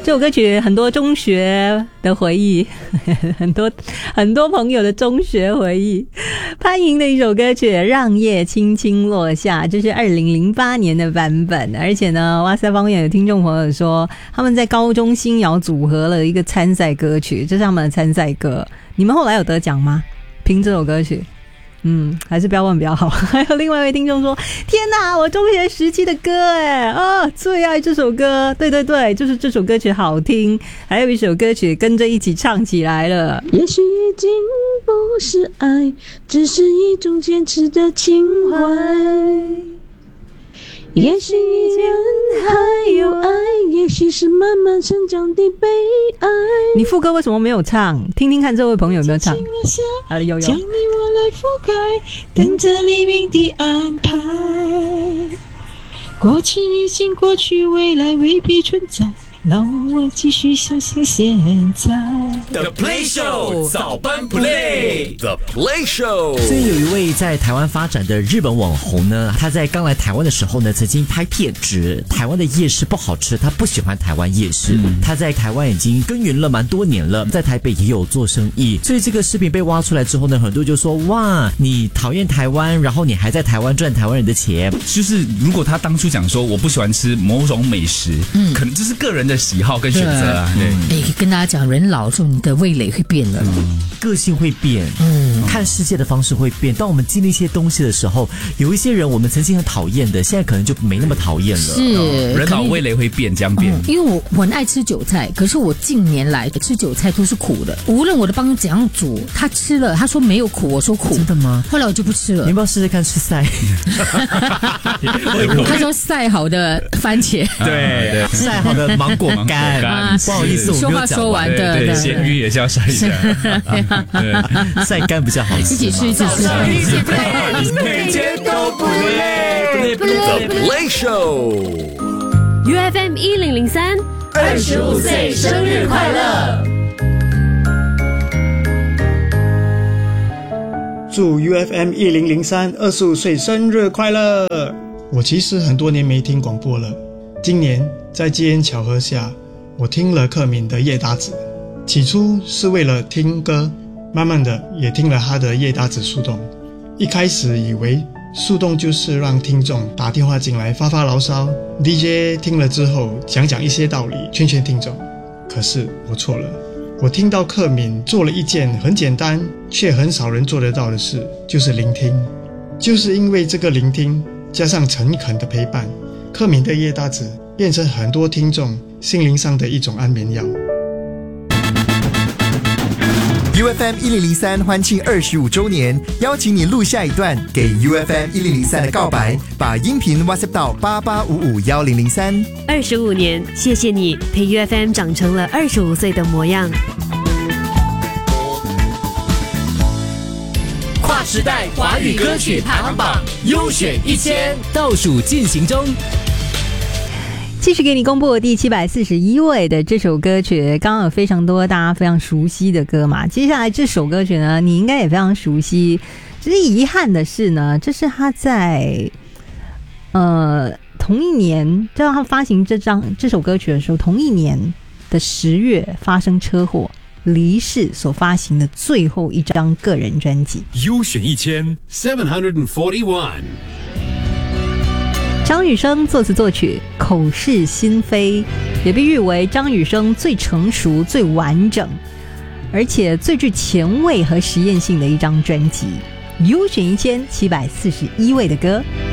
这首歌曲很多中学的回忆，很多朋友的中学回忆。潘迎的一首歌曲《让夜轻轻落下》，这是2008年的版本。而且呢，哇塞方面有听众朋友说，他们在高中新谣组合了一个参赛歌曲，这是他们的参赛歌。你们后来有得奖吗？凭这首歌曲？还是不要问比较好。还有另外一位听众说，天哪，我中学时期的歌最爱这首歌。对对对，就是这首歌曲好听。还有一首歌曲跟着一起唱起来了。 也许已经不是爱，只是一种坚持的情怀。也许以前还有爱，也许是慢慢成长的悲哀。 你副歌为什么没有唱？听听看这位朋友有没有唱。有将你我来覆盖，等着黎明的安排。过去已经过去，未来未必存在，让我继续相信现在。 The Play Show 早班 Play The Play Show。 最近有一位在台湾发展的日本网红呢，他在刚来台湾的时候呢，曾经拍片指台湾的夜市不好吃，他不喜欢台湾夜市。他在台湾已经耕耘了蛮多年了，在台北也有做生意，所以这个视频被挖出来之后呢，很多就说哇，你讨厌台湾，然后你还在台湾赚台湾人的钱。 就是如果他当初讲说我不喜欢吃某种美食，可能这是个人的喜好跟选择啊。 对，跟大家讲，人老之后你的味蕾会变的， 个性会变，看世界的方式会变。当我们经历一些东西的时候，有一些人我们曾经很讨厌的，现在可能就没那么讨厌了。 是， 人老味蕾会变，这样变。 因为我很爱吃韭菜，可是我近年来吃韭菜都是苦的，无论我的帮怎样煮，他吃了，他说没有苦，我说苦。 真的吗？ 后来我就不吃了。 你要不要试试看吃菜？ 他说晒好的番茄， 对， 晒好的芒果干。不好意思，我没有讲完。 说完的， 对，咸鱼也是要晒一下， 晒干比较好吃。 一起吃，一起吃。 每天都不累 The Play Show。 UFM 1003 25岁生日快乐！ 祝 UFM 1003 25岁生日快乐！我其实很多年没听广播了，今年在机缘巧合下，我听了克敏的夜达子。起初是为了听歌，慢慢的也听了他的夜达子树洞。一开始以为树洞就是让听众打电话进来发发牢骚， DJ 听了之后讲讲一些道理，劝劝听众。可是我错了，我听到克敏做了一件很简单却很少人做得到的事，就是聆听。就是因为这个聆听加上诚恳的陪伴，克敏的夜达子变成很多听众心灵上的一种安眠药。 UFM 1003欢庆25周年，邀请你录下一段给 UFM 1003的告白，把音频 WhatsApp 到88551003。 25年，谢谢你陪 UFM 长成了25岁的模样。 跨时代华语歌曲排行榜优选1000倒数进行中。 继续给你公布第741位的这首歌曲，刚刚有非常多大家非常熟悉的歌嘛，接下来这首歌曲呢，你应该也非常熟悉。只是遗憾的是呢，这是他在同一年，就他发行这首歌曲的时候，同一年的10月发生车祸离世所发行的最后一张个人专辑。 优选741。 张雨生作词作曲，口是心非，也被誉为张雨生最成熟、最完整，而且最具前卫和实验性的一张专辑。优选1741位的歌。